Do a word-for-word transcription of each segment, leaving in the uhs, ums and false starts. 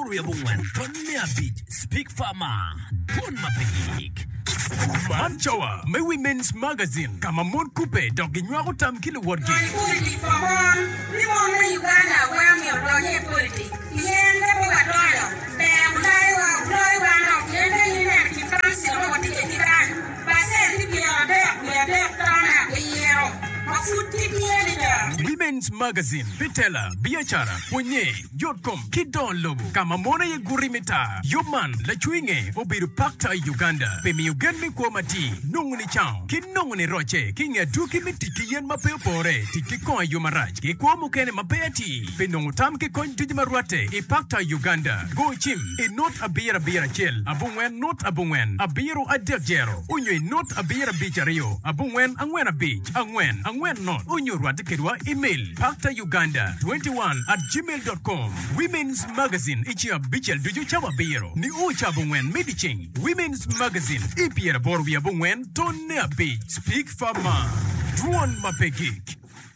boru ya bungwan tonne abit speak farmer bon mapigik Manchawa, my women's magazine. Kama mon coupe, dogi nywago tam kilo wordgi. Politics for home. We want to Uganda where me or doge politics. Yen le boga doyo. Bam dai wa doi wa no. Yen le yen ki fancy o what ke tiran. Base ndi bi o de bi de tona ke yero. Mafuti bi yen Women's magazine. Pitela, biachara, ponye, yotkom, kidon lobo. Kama mona ye gurimita. Yoman, la chwinge, obiru pakta Uganda. Pemi ugen mi kwa mati. Nunguni chao. Kin nunguni roche. Kinga duki mitiki yen mapeo pore. Tiki kwa yumaraj. Ki kwa mukene mapeati. Penungu tam ki kony tuji maruate. I pakta Uganda. Go chim. I not abira bira chel. Abungwen not abungwen. Abiru adek jero. Unyo not abira bichario. Abungwen angwen abich. Angwen. Angwen not. Unyo ruate kedwa email. Pakta Uganda twenty-one at gmail dot com. Women's magazine. Ichi abichel duju chawa biro. Ni ucha abungwen mediching. Women's magazine. Ipiera boru ya abungwen. Tonne abich. Speak farmer. Duan mapegik.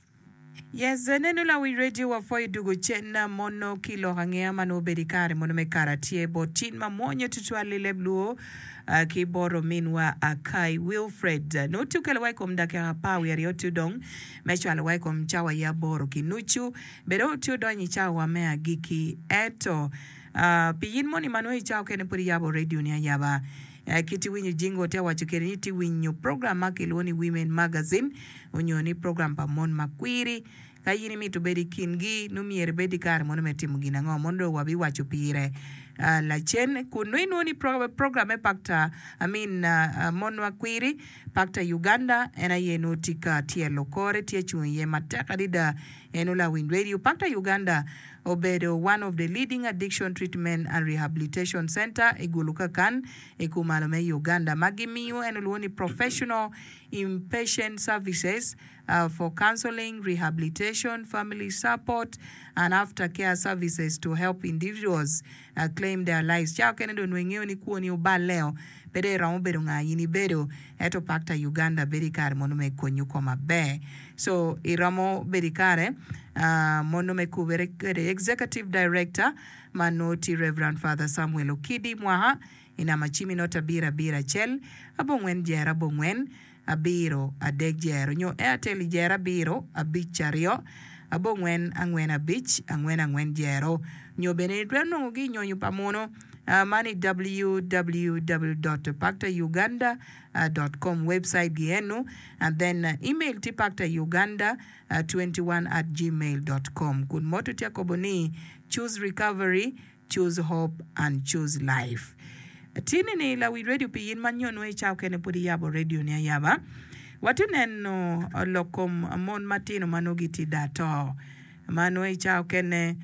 Yes, nenula we radio wa foi dugu chena mono kilo hangea mano berikare mono mekara tie botin ma monye tutuali lebluo uh, ki boro minwa akai Wilfred uh, no tukele waikom dake hapawi ya riotu dong mecho ala waikom chawa ya boro kinuchu bero tu donyi chawa mea giki eto uh, piyin moni manoi chawa kene puri yabo radio ni yaba Uh, kiti winyu jingo te wachukeri niti winyu program makiloni Women Magazine unyo ni program pa mon makwiri kayini mitu bedi kingi numiere bedi kare mono metimu gina ngo mondo wabi wachupire uh, la chen kunui nuoni pro program e pakta I mean uh, uh, mon makwiri pakta Uganda ena ye notika tie lokore tie chunye mateka dida enula Wind Radio pakta Uganda Obedo, one of the leading addiction treatment and rehabilitation center, Iguluka Kan, Ekumalame, Uganda. Magimiyo and Luoni professional inpatient services uh, for counseling, rehabilitation, family support, and aftercare services to help individuals uh, claim their lives. Chao Kennedy Nwengeo ni kuo ni ubaleo. Bede ramo bedo nga yini bedo eto pakta Uganda bedikare monume konyu koma be. So iramo bedikare uh, monume kubere executive director manoti Reverend Father Samuel Okidi Mwaha ina machimi nota bira bira chel abongwen jera bongwen abiro adek jero nyo Airtel jera biro abichario abongwen angwen abich angwen angwen jero nyo benedreno gi nyonyu pamono Uh, mani w w w dot pakta uganda dot com website gienu and then uh, email ti pakta uganda twenty-one at gmail dot com. Good moto tia koboni, choose recovery, choose hope, and choose life. Tini ni la we radio pi yin manyono e chao kene pudi yabo radio ni yaba. Watu neno lokom mon matino manogiti dato. Mano e chao kene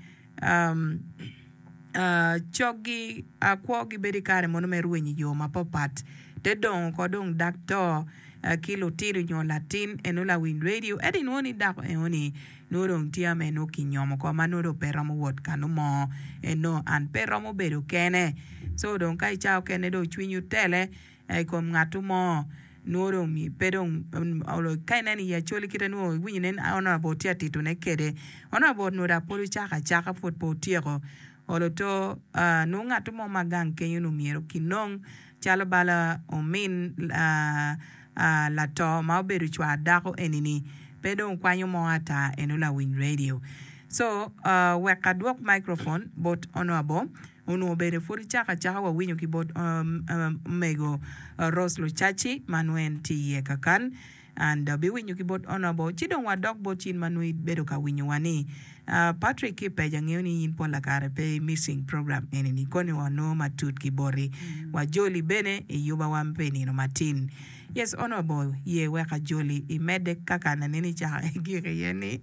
um Uh, chogi akwogi bedikare mono meruenyi yo mapopat te don kodong doctor uh, kilo tiri nyo latin enula Wind Radio edi nuoni dako eoni nurong tiame no kinyomo kwa manuro peramo wot kanumo eno an peramo bedo kene so don kai chao kene do chwinyu tele eh, kom ngatu mo nuro mi pedong um, olo kainani ya choli kita nuo winyinen ona botia titu nekede ona bot nura polu chaka chaka fot potiero Oloto uh, nunga tumo magang kenyo numiero kinong chalo bala omin uh, uh, lato mauberu chwa dako enini pedo nkwanyo moata enula Wind Radio. So uh, weka duok microphone bot onoabo unu obere furi chaka chaka wa winyo kibot um, um, mego uh, Roslo Chachi manuen tiye kakan and uh, be winyo kibot onoabo chidong wa dok bochin manui bedo ka winyo wani Uh, Patrick Kipe jangioni in pola karepe missing program enini koni wano matut kibori mm. wa Joli bene e yuba wampeni no matin. Yes, honorable ye weka Joli imede kaka na nini cha gire yeni.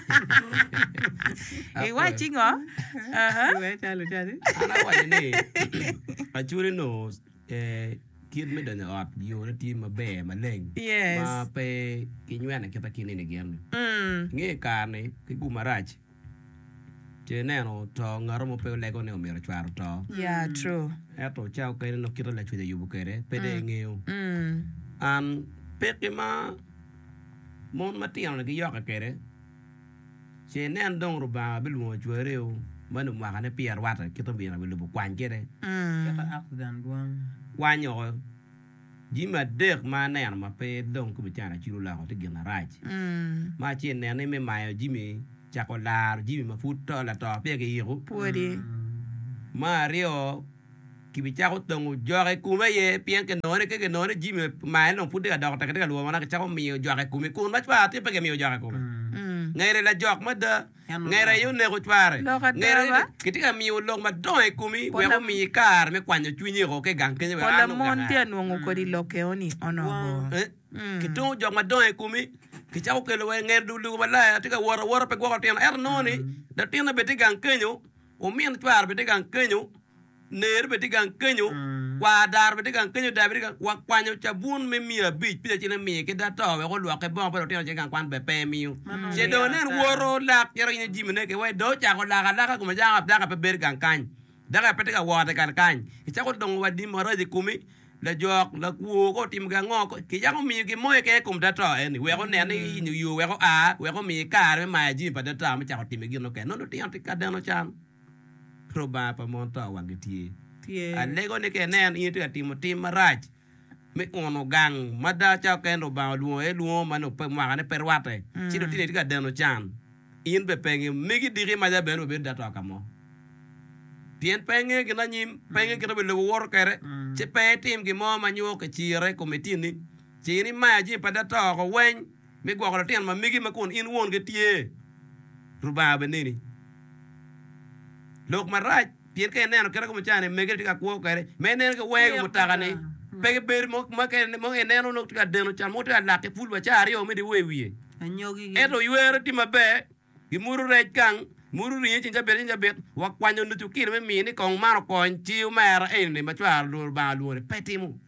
E watching o? Uh-huh. We chalo chalo. Ana wajene. Ajuri no eh kid me dane ot yo na ti mabe maleng. Yes. Ma pe kinywana kita kinene gem. Mm. Nge kane kibu marach. Cheneno to ngaro mo pe lego ne omero chwaro to. Yeah, true. Eto chao kene no kito la chwe yubu kere pede ngeo. Mm. An pe ma mon matiano ki yoka kere. Chenen dong ruba bilu mo chwereo manu ma ne pier wata kito bi na lu kwan kede Mm. Kata accident duang. wanyo jima dek ma ne ma pe dong ku bichana chiru la ko te gina raj Mm. ma chien ne ne me mayo jimi chakolar jimi ma futo la to pe ke yiru Puodi. ma rio kibichako tongu jore kume ye pien ke nore ke ke nore jimi ma no fude ga dokta ke ga luwa na ke chako mi jore kume kun ma chwa te pe ke mi jore kume Mm. ngaire la jok ma da Yan ngaire yu ne ko chware Lo ka ngaire daba? kitika mi ulok ma don e kumi we Pola- ko mi kar me kwanyo chunyi ko ke gang ke we Pola anu monte ga anuongo kodi lokeoni onogo. eh Mm. kitu jok ma don e kumi kichako ke lo ngaire du lu bala tika wora wora pe ko tiana er noni da tiana be te gang kenyo o mien chwar be te gang kenyo ner be te gang kenyo wa dar be te gang kenyo da be wa kwanyo chabun me mi bi pi chine mi ke da to we ko lo ke bon pe tiana gang kwan be pe mi se do nen woro la yero ni jimne ke we do cha ko la la ka kuma ja da ka pe ber gang kan da ka pe te ka wa te kan kan kichako dong wa di mara de kumi la jok la ku ko tim ga ngo ko ki ya ko mi ki mo ke kum ta to en we ko ne ni ni yu we ko a we ko mi ka me ma ji pa da ta ma cha ko tim gi no ke no no ti an ti ka da no chan ro ba pa mon to wa gi ti Tie. a le go ne ke ne ni ti ka tim tim ma raj me ono gang ma da cha ke no ba lu e lu ma no pe ma ne per wa te ti do ti ne ti ka da no chan in be pe ngi mi gi di ma da be no be da to ka mo tien penge gina nyim penge kira be lo wor kere che pe tim gi mo ma nyo ke chire komiti ni chini ma ji pa da to ko wen mi go ko tien ma mi gi ma kun in won ge tie ruba be ni lok ma raj tien ke ne no kere ko ma chane me ge ka ko kere me ne ke we go ta ga ni pe be mo ma ke mo ne no no ka de no chan mo ta la ke ful ba cha ri o me de we wi Anyogi. eto yuero ti ma be gi muru rej kang muru ri chin jaber chin jaber wa kwanyo nu tu kir me mi ni kong maro kon chi mera e ni ma chwa lu ba lu re peti mu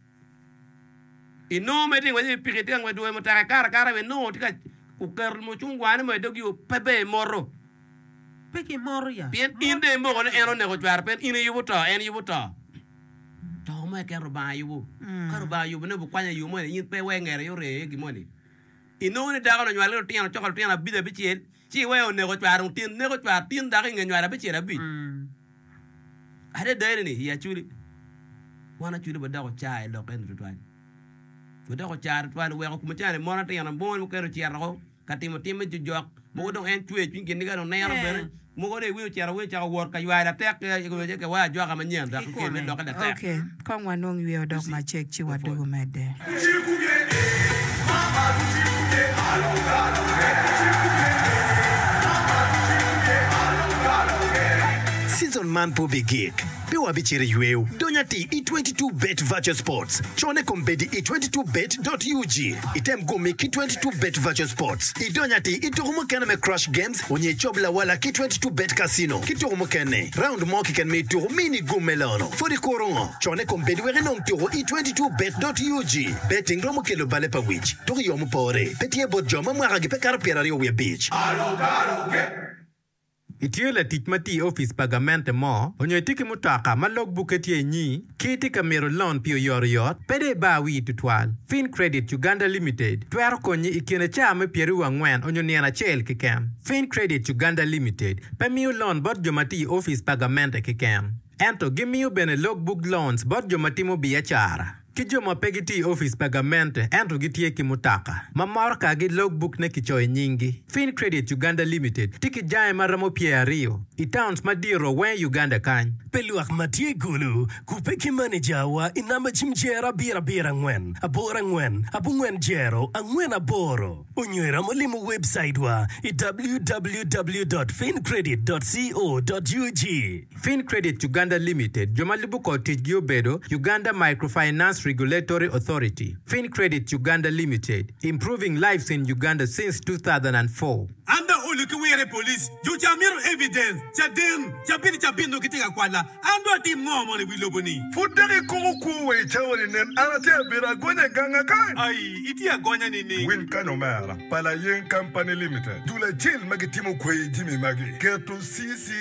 ino me ti ngwe pi ti ngwe do mo ta kara kara we no ti ka ku ker mo chung gwa ni mo do gi pepe moro Peki moro ya. bien inde mo ko eno ne ko chwa pen ine yu to en yu to to ma ke ro ba yu ka ro ba yu ne bu kwanya yu mo ni yin pe we ngere yo re gi mo ni ino ni da ko nywa le ti no chokol ti na bi de bi chiel chi we o ne ko chwa ru tin ne ko chwa tin da ngi nywa ra bi chiel bi ade dere ni ya churi wana churi bada ko cha lo ken tu twan bada ko cha twan we ko kuma cha ne mona te yana bon mo ke ro chiel ko ka ti mo ti me ju jok mo do en chue chin ni ga no ne ro be mo ko de wi chiel we cha wor ka ywa ra tek ke ko je ke wa jwa ka ma nyen da ko me do ka da tek Okay. Kong wanong wi odok ma check chi wadugo mede. Season man po bigik. Pewa bichere yueu. Donyati e twenty-two bet virtual sports. Chone kombedi e twenty-two bet dot u g. Item gome ki twenty-two bet virtual sports. I donyati i tohumo kene me crush games. Onye chobla wala ki twenty-two bet casino. Ki tohumo kene. Round mo ki ken me tohu mini gumelono. For the korongo. Chone kombedi were nom tohu e twenty-two bet dot u g. Betting romo kelo bale pa wich. Tohi yomu pore. Petie bot joma mwagagi pe karapierari owe beach. Itio la tich mati office pagamente mo, onyo tiki mutaka ma logbook etie nyi, kiti ka mero loan pio yor yot, pede ba wi tutwal. Fin Credit Uganda Limited, twero konyi ikine chame pieru wangwen onyo niana chel kikem. Fin Credit Uganda Limited, pe miu loan bot jomati office pagamente kikem. Ento gimiu bene logbook loans bot jomati mo biachara. Kijomo pegiti office pagamente ento gitie kimutaka. Mamorka gi logbook ne kichoy nyingi. Fin Credit Uganda Limited tiki jae maramo pierio. Itowns madiro wen Uganda kany. Peluak matie gulu, kupeki manager wa inamba chimjera bira bira ngwen, abora ngwen, abu ngwen jero, angwen aboro. Unywera molimu website wa i w w w dot fin credit dot co dot u g. Fin Credit Uganda Limited, Jomalibu Cottage Giobedo, Uganda Microfinance Regulatory Authority. Fin Credit Uganda Limited, improving lives in Uganda since two thousand four. Anda ulukiwere police, you jamiru evidence, chadin, chabini chabino kitika kwala, ando ti ngomo ni wiloboni. Fudari kuku we chawani nen anate abira gonya ganga kai. Ai, iti agonya nini. Win kano mara, pala yen company limited. Dula jail magi timu kwe jimi magi. Keto C C T V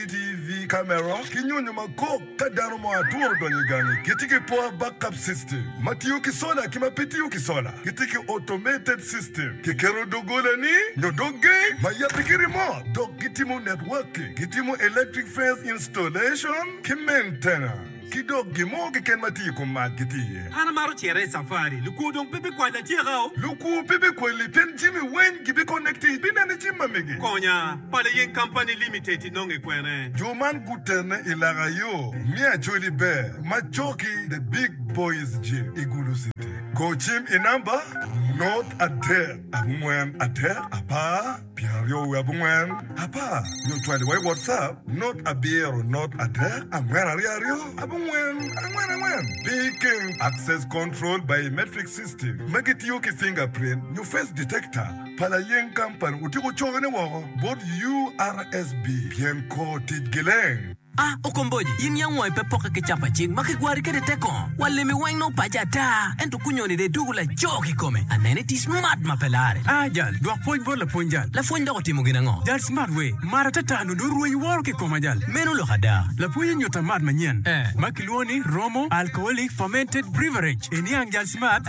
V camera kinyonyo mako kadano mo aturo donye gani kitiki power backup system matiyo kisola kimapitiyo kisola kitiki automated system kikero dogola ni nyodoge mayapiki remote dog kitimo networking kitimo electric fence installation ki maintenance kidog gimo ke ken mati ko mat kiti ana maro chere safari luku dong pepe kwa da tiao luku pepe ko li pen jimi wen ki be connected bina ne jimma mege konya pale yen company limited nonge kwene Joman Guterne ilaga yo mia joli bear machoki the big boys gym igulu city go gym in number not a there abungwen a there apa piario abungwen apa yo twali why WhatsApp not a beer not a there amwera riario abungwen amwera amwen picking access control biometric system make it yoki fingerprint your face detector pala yen company utiko chogene wo both U R S B bien coated geleng. Ah, okomboji, yin yang moy pe poka ke chapa ching, maki gwari ke de teko. Wale mi wang no pajata. Ento kunyoni de dugu la joki kome. Anene ti smart mapelare. Ah, jal, dua point bol la point jal. La point dako timo gina ngo. Jal smart way, mara tata no duru way waro ke koma jal. Menu lo hada. La point nyota mad manyen. Eh, maki luoni, romo, alcoholic fermented beverage. Ini yang jal smart.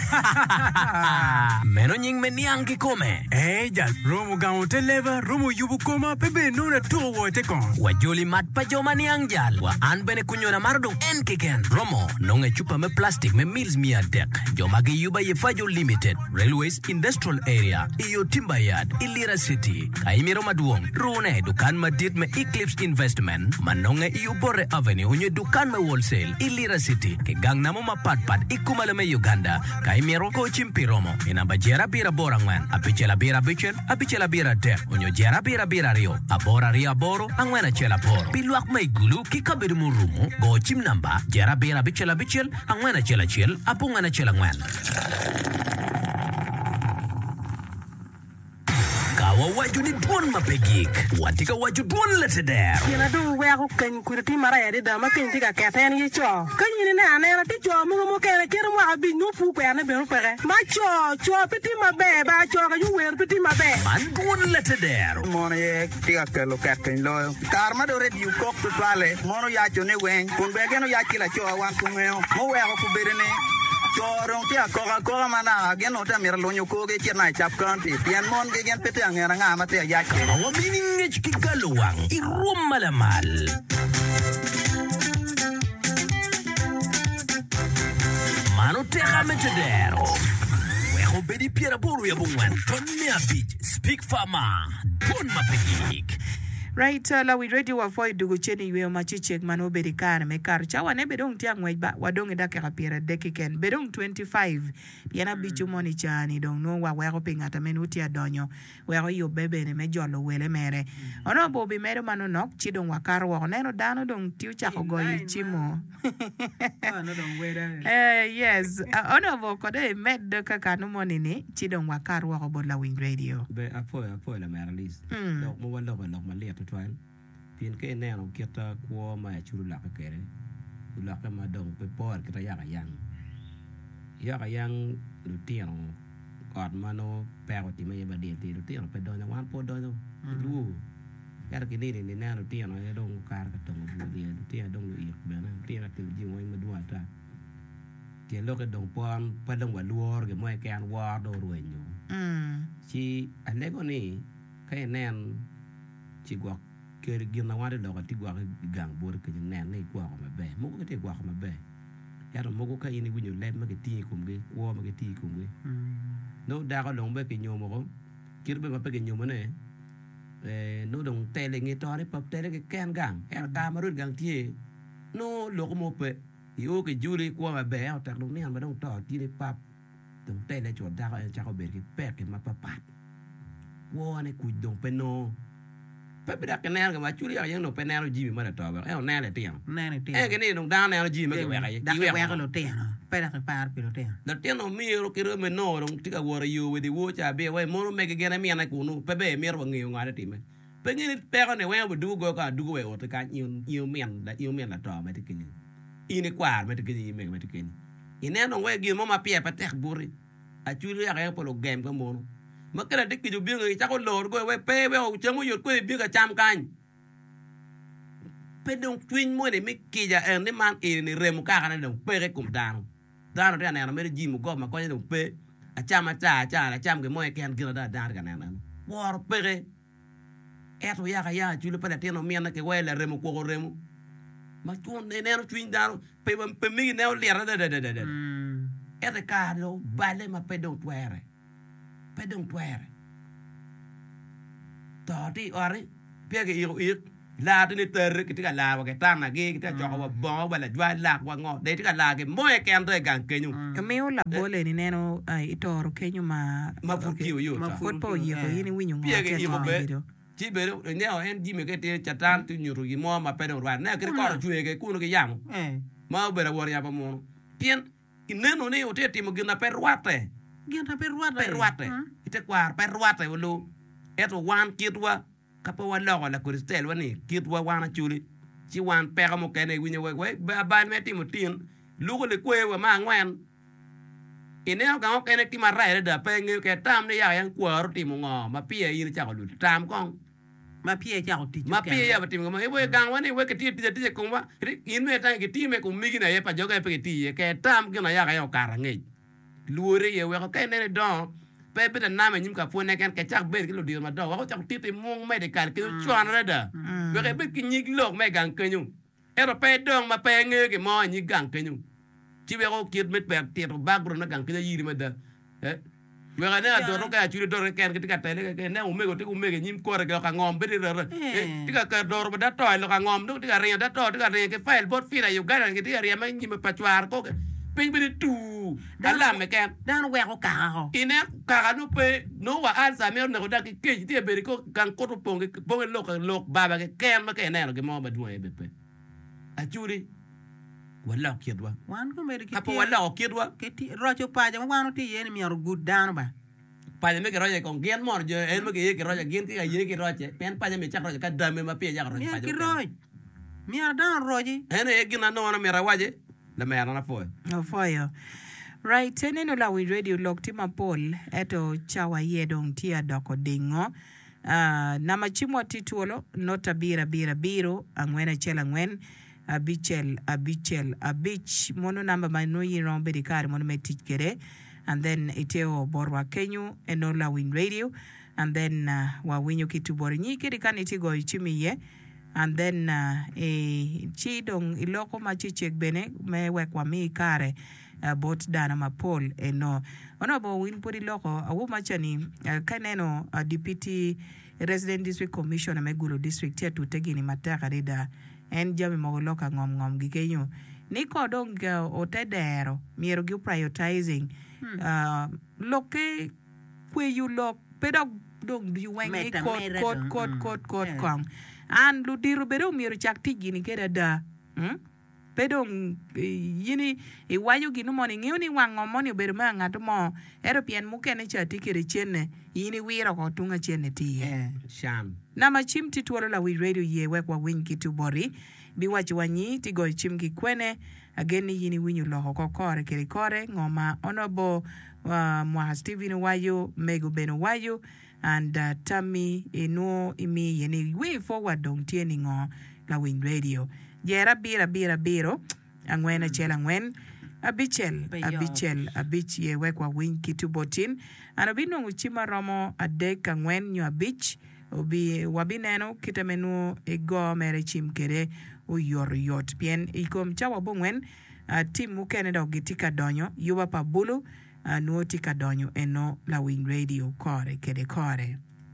Ah, menu nying meniang ki kome. Eh, jal, romo gao te leva, romo yubu koma, pepe nuna tuwa wo te kon. Wajoli mat pajo mani angjal wa an bene kunyona mardong en kiken romo nonge chupa me plastic me meals mia dek jomagi yuba ye fajo limited railways industrial area iyo timber yard Ilira city kaimiro maduong rune dukan madit me eclipse investment manonge iyo bore avenue unye dukan me wholesale Ilira city ke gang namo mapatpat ikumala me Uganda kaimiro ko chimpi romo inamba jera bira borangwan apichela bira bichen apichela bira dek unyo jera bira bira rio abora ria boro angwena chela poro Biluak may gulu kikabiru mo rumo go chim namba jera bera bichela bichel angwana chela chel apunga na chela ngwan kawa waju ni duon mapegik watika waju duon lete der Kina do wego kan kurti mara ya de dama kan tiga keten yi cho kan yi ne ana ti cho mo mo kere kere mo abi no pu pe ana be no pere ma cho cho piti ma be ba cho ga yu wer piti ma be man duon lete der mono ye tiga kelo katen lo kar ma do red yu kok to twale mono ya cho ne wen kun be geno ya kila cho wan ku ngeo mo wego ku berene Chorong tia koka koka mana gen ota mir lonyo koge chena chap kanti pian mon ge gen pete angera nga mate ya awa mining ki galuwang irum malamal mano teka metedero weho bedi piera boru ya bungwan tonne abit speak farmer don mapegik Right, uh, la we ready wa foi dugu cheni ywe machichek mano berikar me kar chawa ne bedong tiang ngweba wadong ida ke kapira dekiken bedong twenty-five yana bichu moni chani dong no wa wa pinga ta menuti adonyo wa yo bebe ne me jolo wele mere ono bobi mere mano nok chidong wa kar wa neno dano dong tiu chako goyi chimo no don wera eh yes uh, ono bo kode med ka kanu moni ni chidong wa kar wa bo la wing radio be apo apo la meralis dok mo wala ko nok malia twal pien ke ne no kita ko ma churu la ka kere la ka ma dong pe por kita ya ka yang ya ka yang lu tiano kod mano pe ko ti me ba de ti lu tiano pe do na wan po do no lu kar ki ni ni na lu tiano e dong kar ka tong lu di lu tiano dong lu ik be na tiano ti ji mo ma du ata ti lo ka dong pon pa dong wa luor ke mo e kan wa do ruenyo mm si alego ni kai nen ci gwa kër gi na wade do ti gwa gang bor ke nen ne gwa ko be mo ko te gwa ko be ya mo ko ka ini bunyu let ma ke ti ko ngi wo ma ke ti ko ngi no da ko long be ke nyomo ko kir be ma pe ke nyomo ne eh no dong tele ngi to ne pap tele ke ken gang er ka ma rut gang ti no lo ko mo pe yo ke juri ko ma be ta lo ne ma dong to ti ne pap dong tele cho da ko cha ko be ke pe ke ma papat wo ne ku dong pe no Pepe da kenal ga machuri ya yang no penero jibi mara toba e ona le tiam nene ti e gene no da na jibi ma ga ga da ke wego lo ti no pera ke par pilo ti da tiano mi ro kiro me no ron tika wora yo we di wo cha be we mo me gene mi na ku no pepe mi ro ngi nga ti me pe ni pe ko ne we bu du go ka du we o ta nyu nyu men da nyu men la to ma ti kini ini kwar ma ti kini me ma ti kini ine no we gi mo ma pie pa tek buri a churi ya ga po lo game ko mo mà cái là đích cái chụp biếng người chắc có lồ rồi quay pe pe o chấm có giọt quay biếng cả trăm canh pedong twin mo ni mi kija en ni man e ni remu ka kana dong pe kum dano dano de na me ji mu go ma ko ni dong pe a chama cha cha a cham ge mo e ken gina da da kana na war pe eto ya ga ya jule pa de no mi na ke wele remu ko remu ma tuon ne ne twin dano pe pe mi ne o le da da da da ete ka lo bale ma pedong twere pedong twere tadi ori piage iro ir la de ter ketika la wa ke tang na ge ketika jo wa bo wa la jwa la wa ngo de ketika la ke mo e kem de gan kenyu kameo la bole ni neno itoro kenyu ma ma fuki yo ma football yo yini winyu ngo piage iro be ti be ne o en di me ke te chatan tu nyuru gi mo ma pedong wa na ke ko jwe ke ku no ke yam ma be ra wor ya pa mo pien ineno ne o te ti mo gina perwate gina perwate perwate ite kwar perwate wo eto wan kitwa kapo wa logo la kuristel wani kitwa wana chuli chi wan pega mo kene winyo we we ba ban meti mo tin lugo le kwe wa ma ngwan ine ga o kene ti mara da pe nge ke tam ne ya yan kwaro ti mo ngo ma pie yir cha ko lu tam kong ma pie cha ko ti ma pie ya ti mo e we gang wani we ke ti ti ti ko wa in me ta ke ti me ko mi gina ye pa joga pe ti ke tam gina ya ga yo karange luore ye we ko kene don pe pe na me nyim ka fone kan ke chak ber ki lo dir ma do wa chak ti ti mong me de kal ke chuan ra da we ke be ki nyik lok me gang ke nyu ero pe dong ma pe nge ke mo nyi gang ke nyu ti we ko kit met pe ti ro background na gang ke yiri ma da eh we ga na do ro ka chu do ro ken ke ka te ke na u me go ti u me ke nyim ko ra ka ngom be ri ra ti ka ka do ro da to lo ka ngom do ti ka re da to ti ka re ke file bot fi na yu ga ke ti ya ma nyim pa chuar ko pe be tu ala me kan dan we ko ka ho ine ka no pe no wa al sa me no da ke ke ti be ko kan ko to pong pong lo ka lo baba ke kem ma ke na ke mo ba du e be pe a churi wala kidwa wan ko me ke apo wala kidwa ke ti rojo pa ja wan ti yen mi ro good dan ba pa me ke rojo con gen mor je en me ke ke rojo gen ti ye ke rojo pen pa me chak rojo ka da me ma pe ja rojo pa ja rojo mi ar dan rojo en e gina no na me ra waje la me na fo no fo yo right teneno la we radio lokti mapol eto chawa yedong tia doko dingo uh, na machimo tituolo nota bira bira biro angwena chela ngwen abichel abichel abich mono namba manu yirombe dikari mono metikere and then iteo borwa kenyu enola win radio and then uh, wa winyo kitu borinyi kirikani tigo ichimiye and then uh, e chidong iloko machichek bene me wekwa mi kare uh, bot dana mapol eno ono bo win puri loko awu machani uh, kaneno uh, deputy resident district commissioner Megulu district ya tutegini mataka rida en jami mogoloka ngom ngom gikenyo niko dong uh, otedero miero gi prioritizing hmm. uh, loke kwe you lok pedog dong du wengi kot kot kot kot kot kong an lu diru bedo miero chak tigini keda da hmm? Pedong yini e wayo ginu moni ngiu ni wango moni bedo ma ngato mo ero pien mukene cha tikere chene yini wira ko tunga chene tiye yeah. Sham na machim tituolo la we radio ye wekwa win kitu bori biwachi wanyi tigo chim ki kwene ageni yini winyu loho kokore kere kore ngoma onobo uh, mwa Steven Wayo Mego Beno Wayo and uh, Tammy eno imi yeni way forward dong tieni ngo la win radio yera bira bira biro angwena mm. chela ngwen abichel abichel abich ye wekwa win kitu botin anobino uchima romo adek angwen nyo abich obi wabineno kitamenu ego mere chimkere o yor yot bien ikom chawa bongwen uh, team mukene do gitika donyo yuba pa bulu uh, nuotika donyo eno la win radio kore kede kore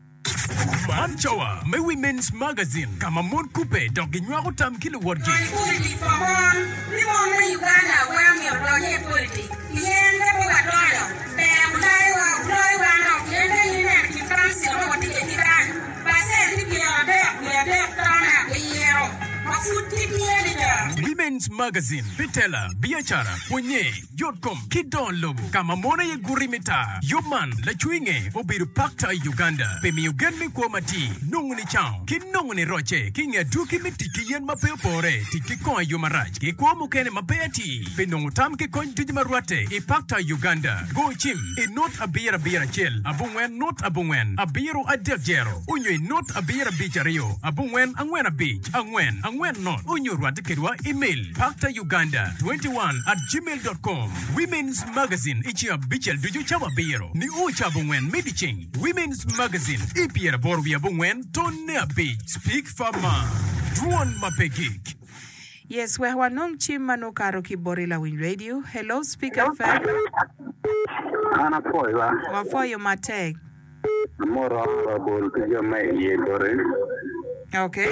Manchowa, my women's magazine. Kama mon coupe, dogi nywago tam kilo wargi. Politics for mon, we want to Uganda where me or doge politics. Yende boga doyo, be mulai wa mulai wa no, yende yene ki France o ko tike tiran. Base tike ya de, ya de tona ke yero. Mafuti yene da. Women's Magazine, Bitela, Biachara, Ponye, Yotkom, Kidon Lobo, kama mona ye guri mita, Yoman, La Chwinge, Obiru Pakta Uganda, Pemi Ugenmi Kwamati, Nunguni Chow, Kinonguni Roche, King Aduki Mitiki Yen Mapeo Pore, Tiki Kon Yomaraj, Kikwamu Kene Mapeati, Penong Tam Kikon Tujimarwate, E Pakta Uganda, Go Chim, E Not Abira Bira Chill, Abungwen Not Abungwen, Abiru Adekjero, Unyo Not Abira Bichario, Abungwen Angwena Beach, Angwen, Angwen Not, Unyo Rwatikirwa, email, Pakta Uganda twenty-one at gmail dot com. Women's Magazine, Ichia Bichel Duju Chama Biro, Ni Ucha Bungwen Mediching, Women's Magazine, Ipiera Borwia Bungwen, Tonea Beach, Speak Fama, Duan Mapegik. Yes, we have nong chimano karo kiborila win radio. Hello, Speaker Fan. Ana poiva. Wa foyo mate. Moro bol ke mai ye dore. Okay.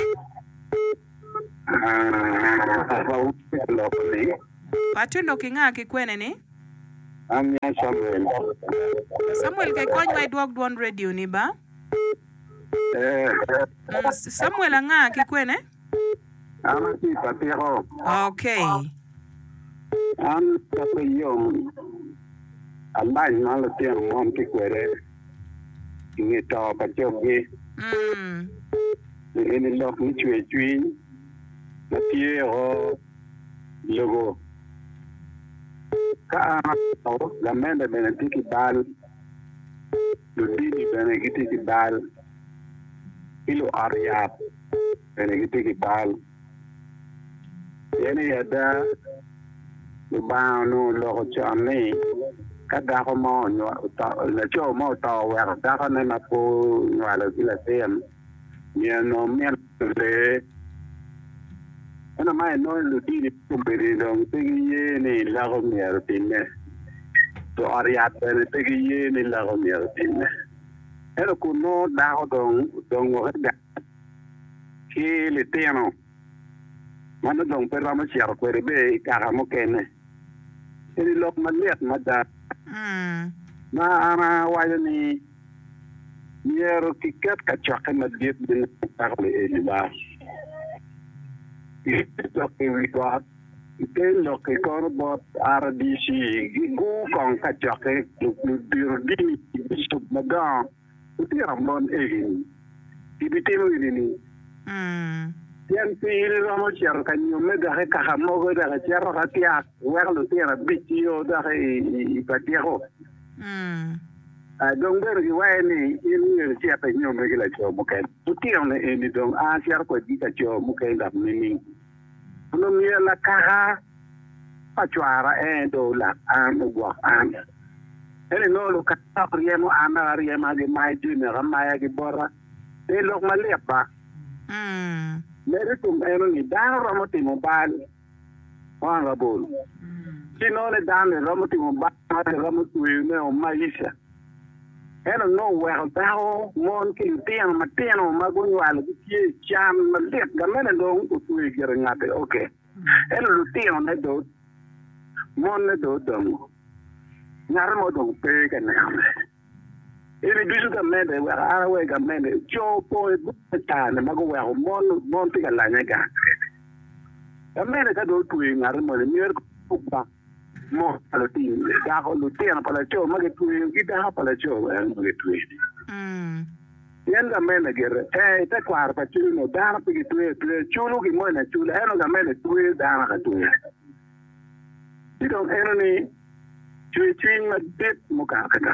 Ah, lo ni. Patu lokinga kikwene ni? Amya Samuel. Samuel ke konywa idwok duon radio ni ba? Eh. Samuel anga kikwene? Ana si patiro. Okay. An tapiyom. Alai malo tiang mom kikwere. Ini to pachogi. Mm. Ini lok ni chue chui. Natie ho logo. Ka o la menda benediki bal. Ludini benediki bal. Ilo ariap benediki bal. Yene yada lubano lo chame kada ko mo no ta la cho mo ta wa da ka na po no ala sila tem ni no mer le ana mai no lu di ni pumbere dong tegi ni la ko mer pinne to aria per tegi ni la ko mer pinne ero ku no da ko dong dong wo da ki le teno mano dong per rama chiaro per be cara mo kene ini lok maliat mada mm na ana waya ni niero tiket kachaka madiet din parle e ba ito ke wi ko ite lo ke ko bot R D C gu kon kachaka lu dir din bisu maga uti ramon e ibitelo ni mm Yan pili ramo chiar kanyo me da ka hamo go da chiar ka tia wer lo tia bitio da i patio mm a dong ber gi wa ni in ni chiar pe nyo me gila cho mo ken tio ne ni dong a chiar ko di ka cho mo ken da ni ni no mi la ka ha pa chuara e do la an go an ele no lo ka ta priemo ana riema ge mai di ne ramaya ge bora e lo ma le pa mm Mere tum ero ni dan ramoti mobile. Wan rabol. Sino le dan ramoti mobile ramoti ne o maisha. Ero no well bao mon ki tian mateno magunyo ala ki cham malet gamene dong ku gere ngate okay. Ero lu tian ne do mon ne do dong. Nyarmo dong pe kan. Ini bisu ka mende wa ara we ka mende cho po e buta na mago wa mon mon ti kala nya ka ka mende ka do tu ngar mo ni er ko ba mo ala ti ka ko lu ti na pala cho ma ke tu ki da pala cho wa ma ke tu mm yan ka mende gere e ta kwar pa tu no da na ki tu tu chulo ki mo na chulo e no ka mende tu da na ka tu ti do eno ni tu ti ma dit mo ka ka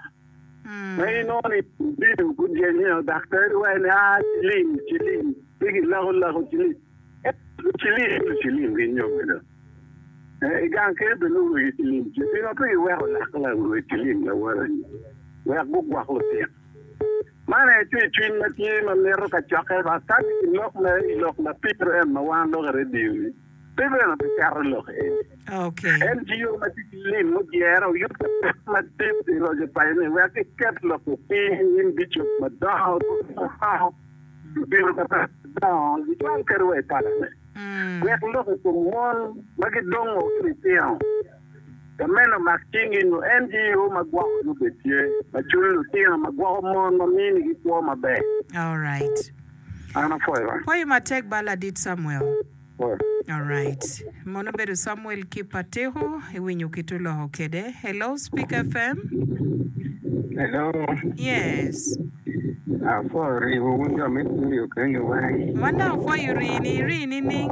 May no ni bidu kudya niya doctor wa na chilin chilin bigi lago lago chilin chilin chilin ginyo bidu eh igan ke bidu wi chilin chilin no pe wa la la wi chilin la wa wa bu wa ko te mana tu twin na ti ma mero ka chaka ba ta lok na lok na pitro em ma wa lo gare di pe na pe carlo okay en gio ma ti lin mo diero io ma te ro je pa ne wa ke ket lo ko ti in bicho ma da ha bicho ta da di tuan kerwe ta mm wa lo ko mon ma ke dong o cristiano the men of marketing in N G O ma gwa no betie ma chulu ti ma gwa mon ma mini ki ko ma be all right ana foi va Why you ma take bala did Samuel All right. Mono bedo Samuel Kipateho, iwinyo kitulo kede. Hello, Speak F M. Hello. Yes. For you, you make you can you why? Wanda for you rini rini ning.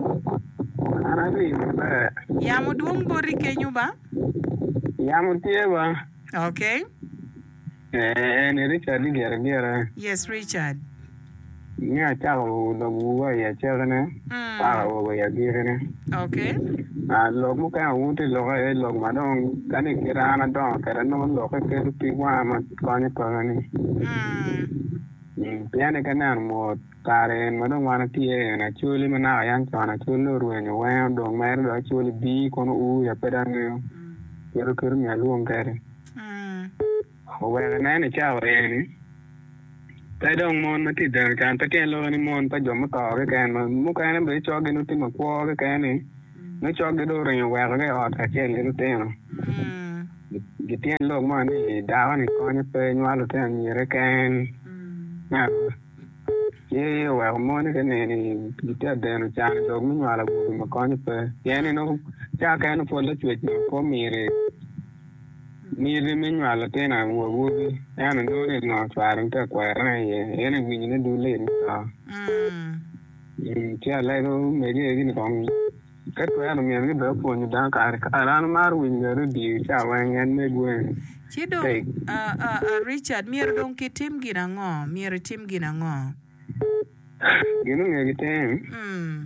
Yamu duong bori kenyuba? Yamu tieba. Okay. Eh, ni Richard Gera Gera. Yes, Richard. Nya chao lo buwa ya cherne. Pa wo ya gere. Okay. Ah lo mu ka wuti lo ga lo ma don kani kira na don kara no lo ka ke pi wa ma ko ni pa ni. Mm. Piane kana mo tare ma don wana tie na chuli ma na yan chana chulu ru ni wa don ma ro chuli bi ko u ya pedan ni. Yero kero mi alu ngare. Mm. Wa na ni chao ni. Tay dong mon ma ti dan kan ta ken lo ni mon pa jom to ke kan ma mu kan be cho ge no ti ma ko ke kan ni no cho ge do ren wa ge o ta chen ni te no mm ge tien lo ma ni da wa ni ko ni pe nwa lo te ni re kan na ye wa mo ni ke ni ni ti da no cha do mi nwa la bu ma ko ni pe ye ni no cha ka no po le chwe ko mi re ni le me nwa la te na wo wo bi ya no do ni no twa ran ta kwa ra ye ye ni ni ni do le ni ta mm mm ti ala do me ye ni ko ka kwa no me ni ba ko ni dan ka ka ra no mar wi ni ru di cha wa ngen me gwen Chido uh uh Richard mier don ki tim gina ngo mier tim gina ngo gino me gi tem mm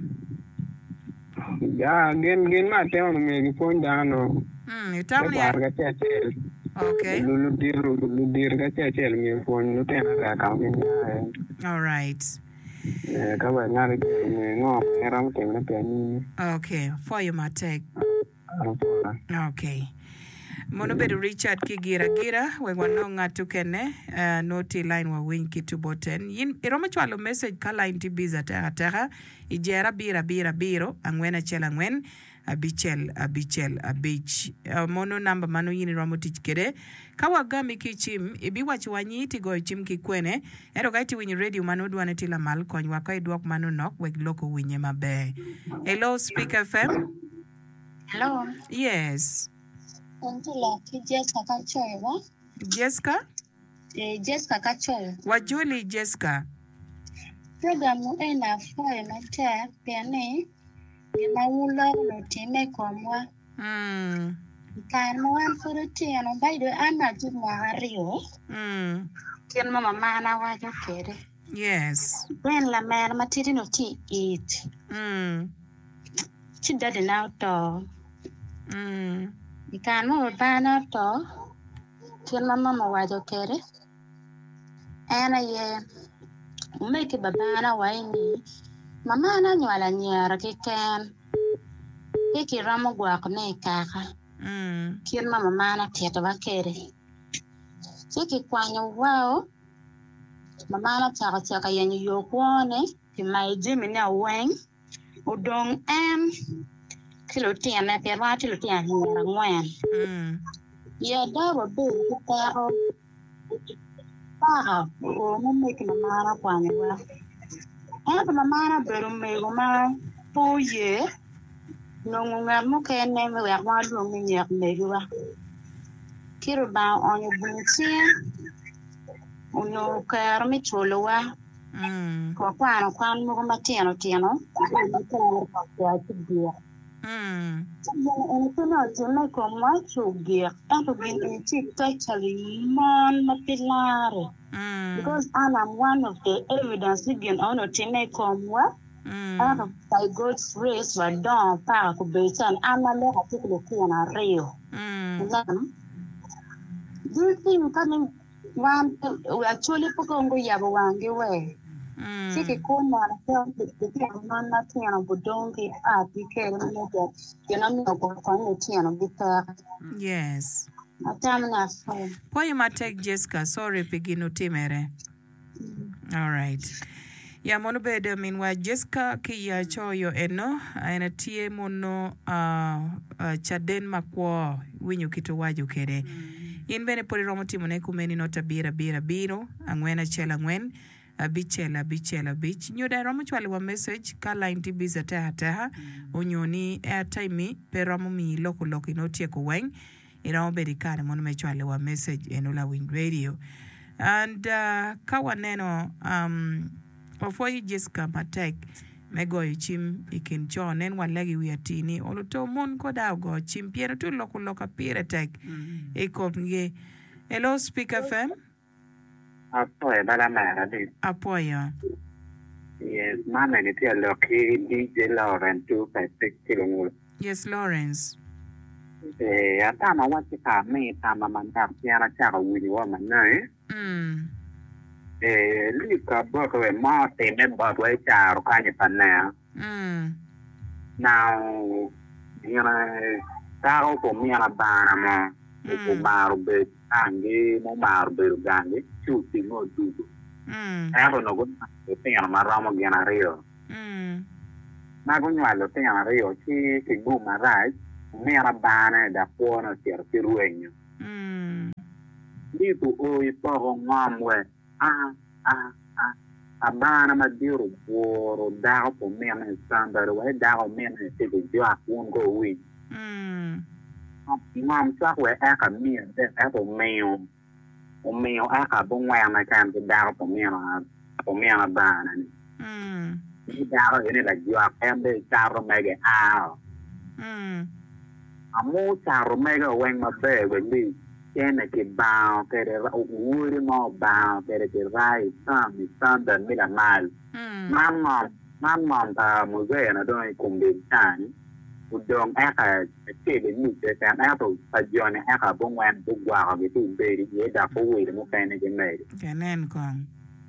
ya gen gen ma te no me gi pon dan no Mm, itam ni. Okay. Lulu dir lulu dir ka che che mi pon no te na ka mi. All right. Eh ka ba na ri me ngo era mo te na pe ni. Okay, for you matek. Okay. Mono bedo Richard Kigira Gira we wano ngatu kene uh, noti line wa win kitu boten yin iroma chwalo message ka line tibiza tera tera ijera bira bira biro angwena chela ngwen abichel abichel abich uh, mono namba mano yini romo tich kede kawa gami kichim ibi wachi wanyiti go chim kikwene ero gaiti winyi radio mano duwane tila mal kony wako iduok mano nok weg loko winye mabe. Hello Speak F M. Hello. Yes. Untula ki Jessica Kachoy wa? Jessica? Eh, Jessica Kachoy. Wajuli Jessica. Program mo e na foy na te piane. Gima wulo no time komwa. Mm. Kan mo wan furu ti ano baido ana ju mo hario. Mm. Kien mama mana wa jo kere. Yes. Ben la man matiti no ti eat. Mm. Chi dadi na to. Mm. Ikan mo bana to. Kien mama ma wa jo kere. Ana ye umeke babana wa ini. Mama na nywala nyara kiken. Kiki ramo gwak ne kaka. Mm. Kien mama mana tete wa kere. Kiki kwanyo wao. Mama na chaka chaka yenye yokwane. Kimai jimi na weng. Udong em. Kilo tia na perwa tilo tia nyara ngwen. Mm. Ya dawa bebe kitero. Paka. O mumeki mama na kwanyo wa. Ena mama na beru mego ma po ye. Nungunga muke ne me wa wa lu mi nyak mego wa. Kiro ba onyo buntie. Uno kar mi cholo wa. Mm. Kwa kwano kwan mo ma tiano tiano. Ko ko kwa tigia. Mm. Ena tuna tuna ko ma chugia. Ento bin in tik totally man mapilare. Mm. Because I'm one of the evidence again on a tine komwa. Mm. Out of by God's grace were done para ku betan amale hatikle kiana real. Mm. Then do you think coming one we actually pokongo yabo wange we. Mm. Siki kona na film the man na tiana budongi a dike no that you know me ko ko tiana bita. Yes. Atamna phone. Kwa you matek Jessica sorry pigino timere. All right. Ya mono bede minwa Jessica ki ya choyo eno ena tie mono uh, uh, chaden makwo winyo kitu waju kede. Mm. In bene pori romo timo ne kumeni nota bira bira biro angwena chela ngwen abichel abichel abich nyoda romo chwali wa message ka line ti biza teha teha onyoni airtime pe romo mi loko loko inotie ko weng ina obedi kare mono me chwali wa message enola Wind Radio and uh, kawaneno um ofoi Jessica Matek mego chim ikin chon en walagi wiatini oluto mon ko dago chim piero tu loko loko pire tek e kopnge hello Speak F M apoya bala mara di apoya yes mama ni tia loki D J Lawrence two five six kilo yes Lawrence eh ata ma wati ka me ta ma manda piana cha ko wili wa manai mm eh lika boko we ma te me ba we cha ro ka ni pana mm now you know ta ko ko mi ana bana mo ko maru be ange mo maru be gange chuti mo dugo mm ero no go te ana maramo gana rio mm na go nyalo te ana rio chi ti bu marai mi ana bana da puono tier ti ruegno mm di tu o i po ngamwe ah ah ah abana ma diru buoro da ko mi ana standard we da ko mi ana ti di a kun go wi mm Mom talk where I can mean that apple mail or mail I can bring where my time to down for me on for me on a ban mm down in it like you are family child mega out mm a more child mega when my bed with me then I get bound that a woody more bound that it is right some is under middle mile my mom my mom uh mosaic and I don't come be time Udong aka te de ni te kan ato pajone aka bongwan bugwa ga tu be ri da ko we mo kan ne me kenen kon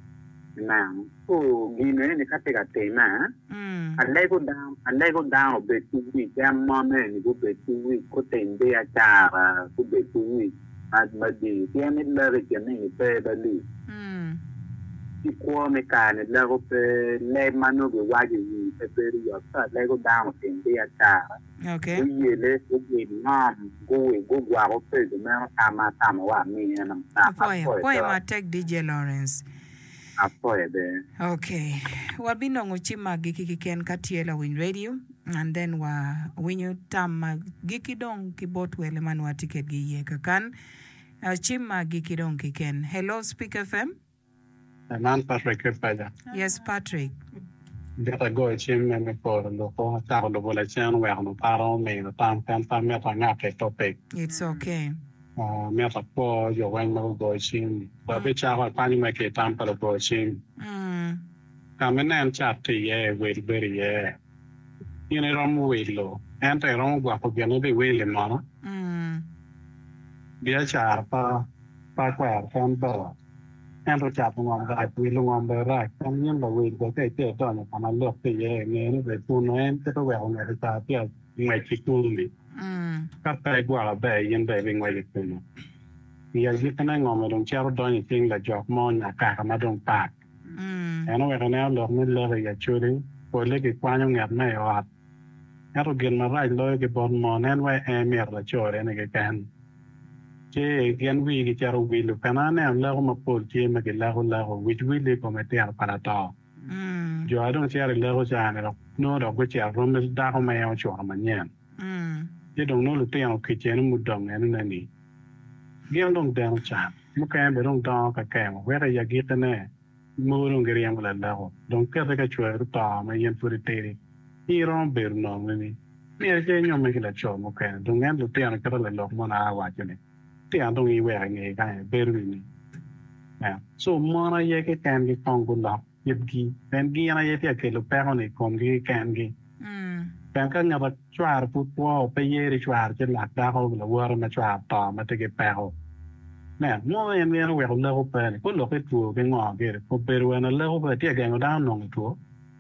na o gine ni ka te ga te na mm alle go down alle go down be tu wi jam mo me ni go be tu wi ko te nde a cha ko be tu wi ad ma di te ni le ri ke ni pe ba li mm ti ko me ka ne le go pe le manu go wa ji pe pe ri yo sa le go down te nde a cha okay ye le ko ge nam go go gwa go pe de ma ta ma ta ma wa mi na ta apoya apoya ma tek D J Lawrence apoya de okay wabino ngochima giki kiken katiela Wind Radio and then wa winyo tam giki dong kibot wele manwa ticket gi ye kakan uh, chima giki dong kiken hello Speak F M Man Patrick Faya. Yes, Patrick. Detta går chim me for lo ko ta lo bola chen we no paro me no tam tam tam me ta nga ke topic. It's okay. Ah me ta po yo wen mo go chim. Ba be cha ha pa ni me ke tam pa lo go chim. Mm. Ka me nan cha ti ye we be ri ye. Ni ne rom we lo. An te rom gwa ko gene be we le no. Mm. Dia cha pa pa kwa tam ba. And to chat on that we long on the right, and you know, we go take it on and I look the air and the two and the well on the top, yeah, make it only. Cut back while a bay and bathing like it. He has written on my own child doing thing like Jock Mon, a car, my own pack. And we're now love me love actually, for leg it quantum at my heart. That'll get my right lawyer born mon and where I am here the chore and again. Che gen wi ki charo wi lu kana ne la ko ma pol che ma ke la ko la ko wi wi le ko me te ar para ta mm jo a don che ar la ko cha ne no do ko che ro me da ko me yo cho ma nyen mm che dong no lu te o ki che no mu dong ne ne ni gen dong dang cha mu ka be dong da ka ka mo we ra ya gi te ne mu dong ge riam la la ko dong ke ka chwe ru ta ma yen pu ri te ri i ron be no ni ni che nyo me ke la cho mo ka dong ngan lu te an ka la lo mo na wa che ne te an dong i we nge ka be ru ni na so mo na ye ke kan gi tong ku la yip gi ben gi na ye te ke lu pe ko ni kom gi kan gi mm ben ka nga ba chwar pu po pe ye ri chwar che la da ko la wa ma chwar ta ma te ke pe ko na mo ye me we ko la ko pe ko lo ke tu ke ngo ge ko pe ru na la ko pe te ke ngo da no tu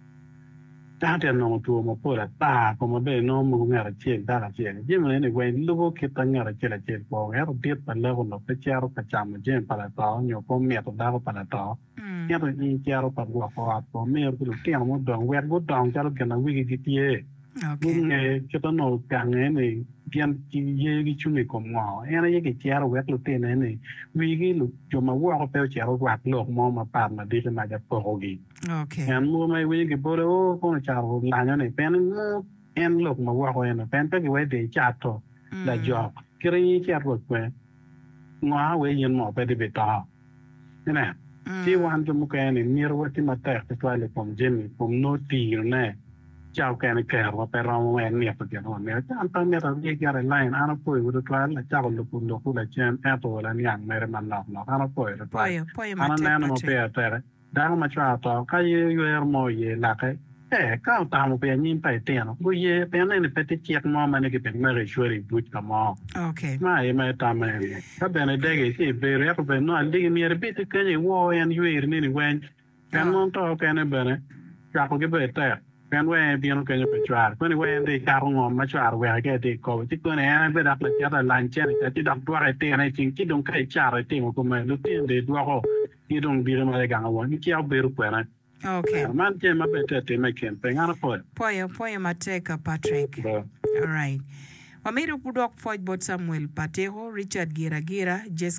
da te no tu mo po la ta ko mo be no mo nga ra che da ra che ye mo ne we lu ko ke ta nga ra che la che ko ya ro te pa la ko no pe che ro pa cha mo je pa la ta nyo ko me to da ko pa la ta ya ro ni che ro pa ko ko ko me ro lu te mo dong we go dong cha ro ke na wi ki ti ye okay ne che to no ka nge ni pian ki ye gi chungi ko mo ena ye ki chiaro wek lu te ne ne wi gi lu jo ma wo ko pe chiaro wak lok mo ma pa ma di ma ja po gi okay en mo mai wi gi bo o ko na charo la nya ne pen mo en lok ma wo ko en pen pe gi we de cha to la jo kri chi ro ko ngwa we yin mo pe de be ta ne ti wan jo mo ka ne ni ro ti ma ta te to le pom jemi pom no ti ne chào cái này kẹo và phải rong en niệm được rồi nếu cho anh ta nghe được cái cái này anh phơi vừa được là chào được cũng được là trên Apple là nhàng này mà nó nó anh phơi được rồi anh nên mà phải thế đang mà cho tao cái yêu mồi là cái ê cái tao mà phải nhìn phải tiền bây giờ phải nên phải check mà mà cái bên mà rồi bút cái mà okay mà em mà tao mà cái bên này cái gì về rồi cái bên nó đi nghe biết cái gì wow en yêu này này quen cái món tao cái này bên này chào cái bên thế kan we biano kan pe chwar kan we de karo ngom ma chwar we ke de ko ti ko ne an be dak la cha la chen ke ti dak dwa te ne ting ti dong kai char te ko me lu ti de dwa ko ti dong bi ma de ga wa ni ti au be ru kwa na okay man je ma be te te me ken pe ngana po poyo poyo mateka Patrick all right Wamiru Pudok Foj Bot Samuel Pateho Richard Gira Gira Jessica